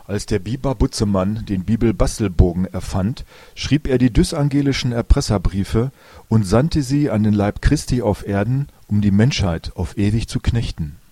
Als der Biber Butzemann den Bibel-Bastelbogen erfand, schrieb er die dysανgelischen Erpresserbriefe und sandte sie an den Leib Christi auf Erden, um die Menschheit auf ewig zu knechten.